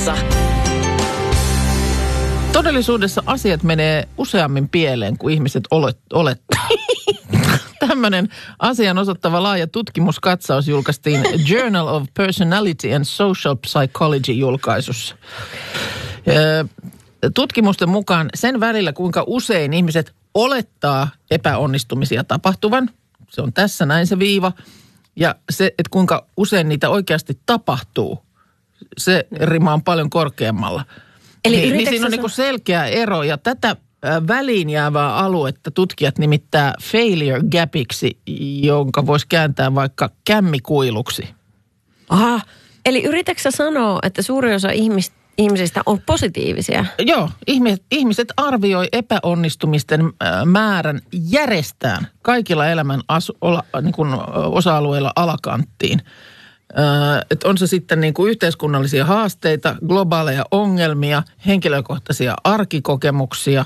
Todellisuudessa asiat menee useammin pieleen kuin ihmiset olettaa. Tämmöinen asian osoittava laaja tutkimuskatsaus julkaistiin Journal of Personality and Social Psychology -julkaisussa. Tutkimusten mukaan sen välillä, kuinka usein ihmiset olettaa epäonnistumisia tapahtuvan, se on tässä näin se viiva, ja se, että kuinka usein niitä oikeasti tapahtuu, se rima on paljon korkeammalla. Eli niin siinä on niin kuin selkeä ero, ja tätä väliin jäävää aluetta tutkijat nimittää failure gapiksi, jonka voisi kääntää vaikka kämmikuiluksi. Aha, eli yritätkö sanoa, että suuri osa ihmisistä on positiivisia? Joo, ihmiset arvioi epäonnistumisten määrän järjestään kaikilla elämän osa-alueilla alakanttiin. Että on se sitten niin kuin yhteiskunnallisia haasteita, globaaleja ongelmia, henkilökohtaisia arkikokemuksia,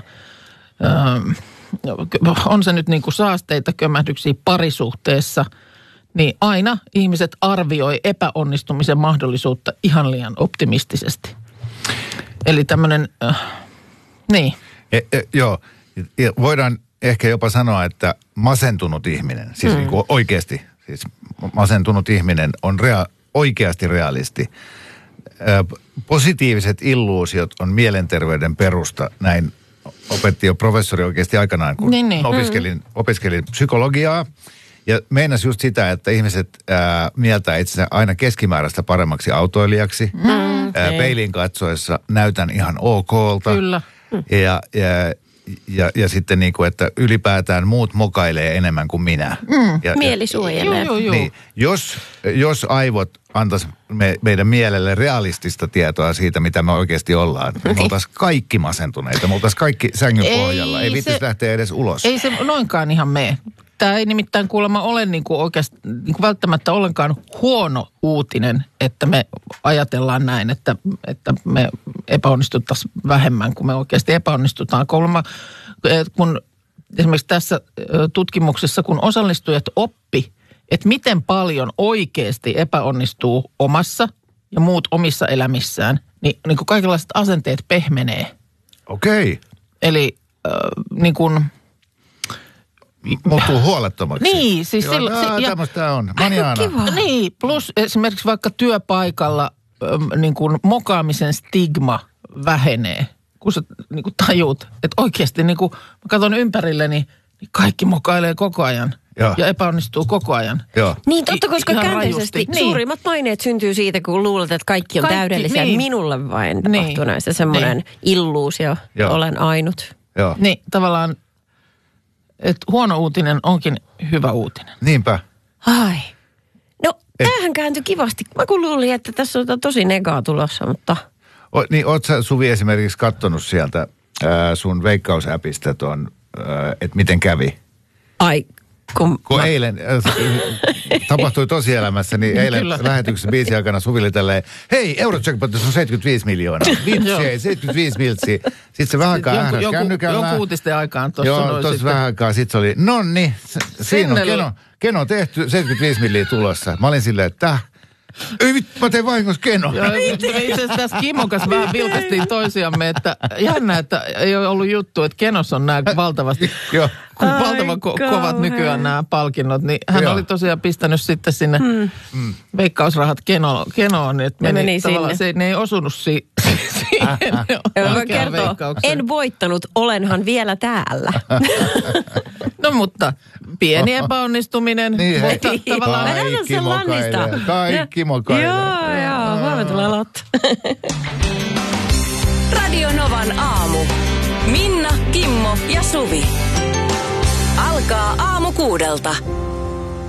on se nyt niin kuin saasteita, kömmähdyksiä parisuhteessa, niin aina ihmiset arvioi epäonnistumisen mahdollisuutta ihan liian optimistisesti. Eli tämmöinen, niin. Joo, voidaan ehkä jopa sanoa, että masentunut ihminen, siis niin kuin oikeasti, siis masentunut ihminen on oikeasti realisti. Positiiviset illuusiot on mielenterveyden perusta, näin opetti jo professori oikeasti aikanaan, kun opiskelin psykologiaa. Ja meinasi just sitä, että ihmiset mieltää itsensä aina keskimääräistä paremmaksi autoilijaksi. Peiliin katsoessa näytän ihan okolta. Kyllä. Ja sitten niin kuin, että ylipäätään muut mokailee enemmän kuin minä. Mieli suojelee. Joo. Niin, jos aivot antaisi meidän mielelle realistista tietoa siitä, mitä me oikeasti ollaan, me oltaisiin kaikki masentuneita, me oltaisiin kaikki sängyn pohjalla. Ei viittisi lähteä edes ulos. Ei se noinkaan ihan mene. Tämä ei nimittäin kuulemma ole niinku oikeasti, niinku välttämättä ollenkaan huono uutinen, että me ajatellaan näin, että me epäonnistuttaisiin vähemmän kuin me oikeasti epäonnistutaan. Kuulemma, kun esimerkiksi tässä tutkimuksessa, kun osallistujat oppi, että miten paljon oikeasti epäonnistuu omassa ja muut omissa elämissään, niin kuin kaikenlaiset asenteet pehmenee. Okei. Eli niin kuin muuttuu huolettomaksi. Niin, siis tämmöistä on. Maniana. Niin, plus esimerkiksi vaikka työpaikalla niin kuin mokaamisen stigma vähenee, kun sä niin kuin tajuut, että oikeasti niin kuin mä katson ympärilleni, niin kaikki mokailee koko ajan. Ja epäonnistuu koko ajan. Joo. Niin totta, koska käänteisesti suurimmat paineet syntyy siitä, kun luulet, että kaikki on täydellisiä. Niin. Minulle vain tapahtuu näissä semmoinen illuusio, olen ainut. Joo. Niin, tavallaan, että huono uutinen onkin hyvä uutinen. Niinpä. Ai. No, tämähän kääntyi kivasti. Mä kun luulin, että tässä on tosi negaa tulossa, mutta niin, oot sä, Suvi, esimerkiksi kattonut sieltä sun Veikkaus-äpistä ton, että miten kävi? Ai, kun eilen tapahtui tosielämässä, niin eilen lähetyksessä biisin aikana Suville tälleen, hei, Eurojackpotissa on 75 miljoonaa. Vitsei, 75 miltsiä. Sitten se vähän aikaa ähräs kännykällä. Joku uutisten aikaan tuossa joo, tuossa vähän aikaa. Sitten se oli, nonni, siinä on keno tehty, 75 milliä tulossa. Mä olin silleen, että ei vittu, mä tein vahingossa keno. Itse asiassa tässä Kimon kanssa vähän vilkastiin toisiamme, että jännä, että ei ole ollut juttu, että kenossa on nämä valtavasti, valtavan kovat nykyään nämä palkinnot. Niin hän oli tosiaan pistänyt sitten sinne veikkausrahat kenoon, että meni sinne. Ne ei osunut siihen oikeaan veikkaukseen. En voittanut, olenhan vielä täällä. No mutta pieni epäonnistuminen, niin, mutta tavallaan kaikki mokailee. Joo, huomenna tulee Lotta. Radio Novan aamu. Minna, Kimmo ja Suvi. Alkaa aamu 6:00.